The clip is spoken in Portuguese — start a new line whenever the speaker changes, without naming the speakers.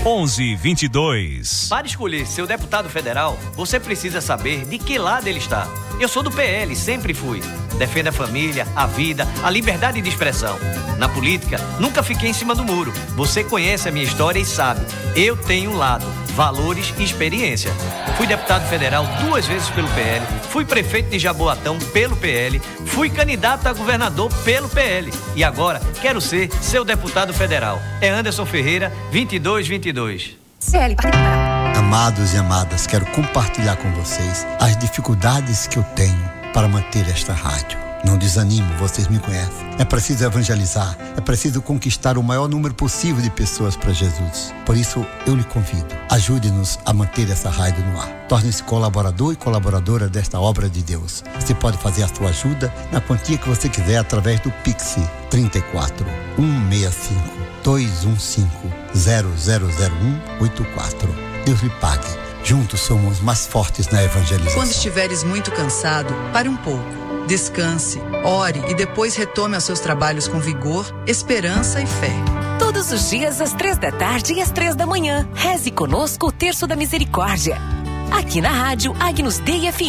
1122.
Para escolher seu deputado federal, você precisa saber de que lado ele está. Eu sou do PL, sempre fui. Defendo a família, a vida, a liberdade de expressão. Na política, nunca fiquei em cima do muro. Você conhece a minha história e sabe. Eu tenho um lado, valores e experiência. Fui deputado federal 2 vezes pelo PL, fui prefeito de Jaboatão pelo PL, fui candidato a governador pelo PL e agora quero ser seu deputado federal. É Anderson Ferreira, 2222.
CL Particular.
Amados e amadas, quero compartilhar com vocês as dificuldades que eu tenho para manter esta rádio. Não desanimo, vocês me conhecem. É preciso evangelizar, é preciso conquistar o maior número possível de pessoas para Jesus. Por isso, eu lhe convido, ajude-nos a manter essa rádio no ar. Torne-se colaborador e colaboradora desta obra de Deus. Você pode fazer a sua ajuda na quantia que você quiser através do Pix 34 165 215 000184. Deus lhe pague. Juntos somos mais fortes na evangelização.
Quando estiveres muito cansado, pare um pouco. Descanse, ore e depois retome aos seus trabalhos com vigor, esperança e fé.
Todos os dias às 3h e às 3h. Reze conosco o Terço da Misericórdia. Aqui na rádio Agnus Dei FM.